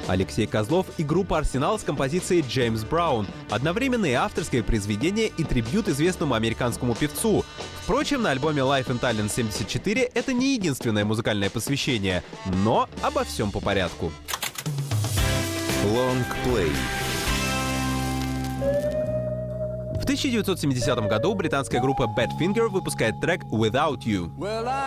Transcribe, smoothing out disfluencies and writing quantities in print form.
Алексей Козлов и группа «Арсенал» с композицией «Джеймс Браун». Одновременно и авторское произведение, и трибьют известному американскому певцу. Впрочем, на альбоме Live in Tallinn 74 это не единственное музыкальное посвящение, но обо всем по порядку. Лонгплей. В 1970 году британская группа Badfinger выпускает трек «Without You».